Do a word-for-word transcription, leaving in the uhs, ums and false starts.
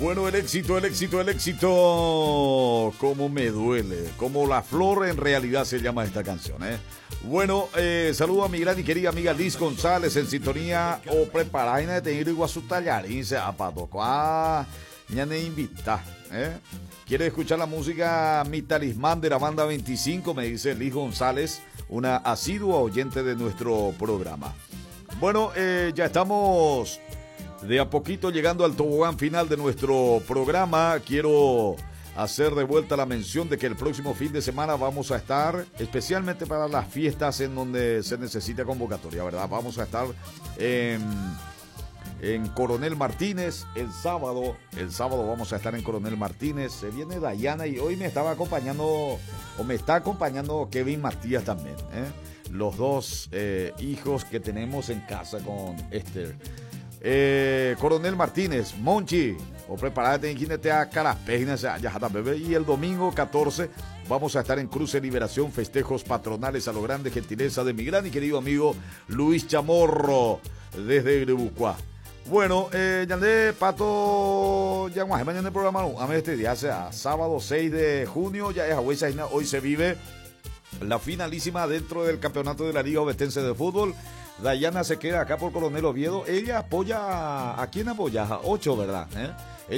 Bueno, el éxito, el éxito, el éxito. Cómo me duele. Como la flor en realidad se llama esta canción, ¿eh? Bueno, eh, saludo a mi gran y querida amiga Liz González en sintonía o preparada de tener Iguazú Tallarín, se apatocó. Ah, ya me invita, ¿eh? ¿Quiere escuchar la música Mi Talismán de la banda veinticinco? Me dice Liz González, una asidua oyente de nuestro programa. Bueno, eh, ya estamos de a poquito llegando al tobogán final de nuestro programa. Quiero hacer de vuelta la mención de que el próximo fin de semana vamos a estar, especialmente para las fiestas en donde se necesita convocatoria, ¿verdad? Vamos a estar en, en Coronel Martínez el sábado. El sábado vamos a estar en Coronel Martínez. Se viene Dayana y hoy me estaba acompañando, o me está acompañando Kevin Matías también, ¿eh? Los dos eh, hijos que tenemos en casa con Esther. Eh, Coronel Martínez, Monchi, o prepárate en Jinete a Carapéginas, bebé. Y el domingo catorce vamos a estar en Cruce Liberación, festejos patronales a lo grande, gentileza de mi gran y querido amigo Luis Chamorro, desde Grebucuá. Bueno, eh, Yandé, Pato, ya mañana en el programa, a este día, sea sábado seis de junio, ya es a hoy se vive la finalísima dentro del campeonato de la Liga Ovetense de Fútbol. Dayana se queda acá por Coronel Oviedo. Ella apoya, ¿a quién apoya? A ocho, ¿verdad? ¿Eh?